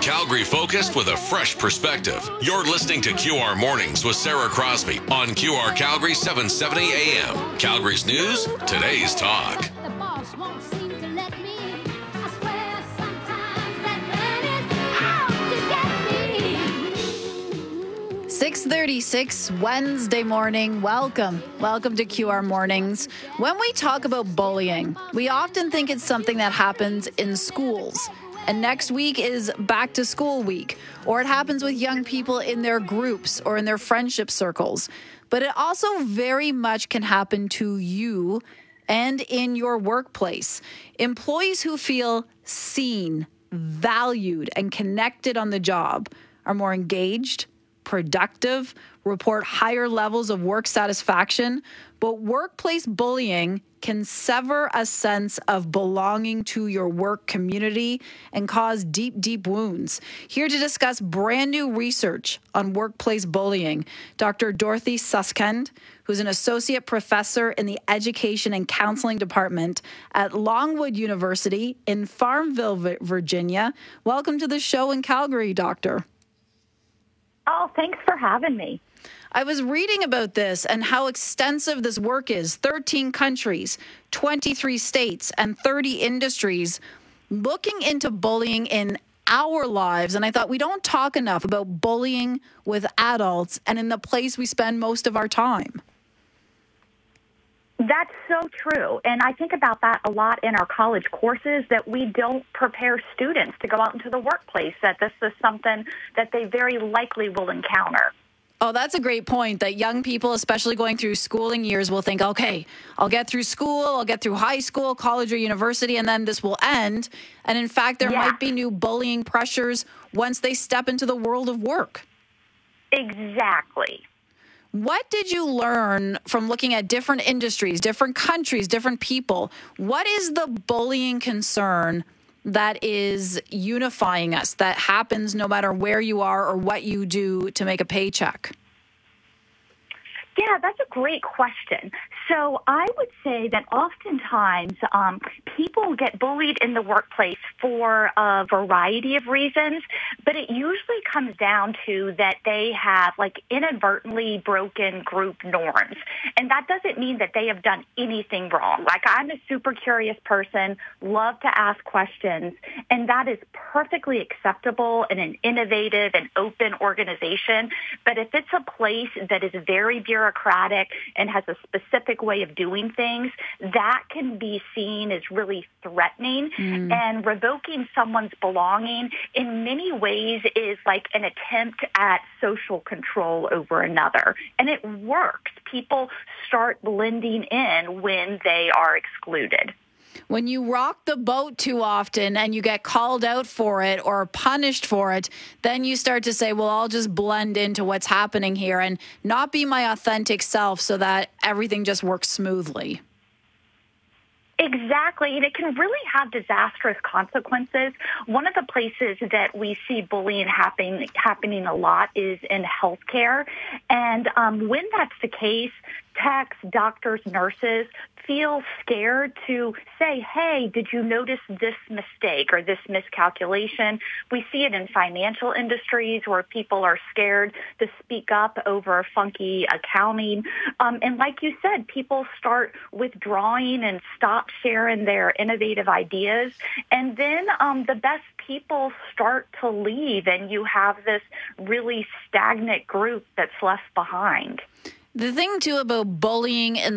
Calgary focused with a fresh perspective. You're listening to QR Mornings with Sarah Crosby on QR Calgary 770 AM. Calgary's news, today's talk. The boss won't seem to let me. I swear sometimes that man is out to get me. 6:36 Wednesday morning. Welcome to QR Mornings. When we talk about bullying, we often think it's something that happens in schools. And next week is back to school week, or it happens with young people in their groups or in their friendship circles. But it also very much can happen to you and in your workplace. Employees who feel seen, valued, and connected on the job are more engaged, productive, report higher levels of work satisfaction. But workplace bullying can sever a sense of belonging to your work community and cause deep, deep wounds. Here to discuss brand new research on workplace bullying, Dr. Dorothy Susskind, who's an associate professor in the Education and Counseling Department at Longwood University in Farmville, Virginia. Welcome to the show in Calgary, Doctor. Oh, thanks for having me. I was reading about this and how extensive this work is. 13 countries, 23 states, and 30 industries looking into bullying in our lives. And I thought we don't talk enough about bullying with adults and in the place we spend most of our time. That's so true. And I think about that a lot in our college courses, that we don't prepare students to go out into the workplace, that this is something that they very likely will encounter. Oh, that's a great point, that young people, especially going through schooling years, will think, okay, I'll get through school, I'll get through high school, college, or university, and then this will end. And in fact, there might be new bullying pressures once they step into the world of work. Exactly. What did you learn from looking at different industries, different countries, different people? What is the bullying concern that is unifying us, that happens no matter where you are or what you do to make a paycheck? Yeah, that's a great question. So I would say that oftentimes people get bullied in the workplace for a variety of reasons, but it usually comes down to that they have inadvertently broken group norms. And that doesn't mean that they have done anything wrong. I'm a super curious person, love to ask questions, and that is perfectly acceptable in an innovative and open organization. But if it's a place that is very bureaucratic and has a specific way of doing things, that can be seen as really threatening. And revoking someone's belonging in many ways is like an attempt at social control over another. And it works. People start blending in when they are excluded. When you rock the boat too often and you get called out for it or punished for it, then you start to say, well, I'll just blend into what's happening here and not be my authentic self so that everything just works smoothly. Exactly, and it can really have disastrous consequences. One of the places that we see bullying happening a lot is in healthcare. And when that's the case, techs, doctors, nurses feel scared to say, hey, did you notice this mistake or this miscalculation? We see it in financial industries where people are scared to speak up over funky accounting. And like you said, people start withdrawing and stop sharing their innovative ideas. And then the best people start to leave, and you have this really stagnant group that's left behind. The thing, too, about bullying in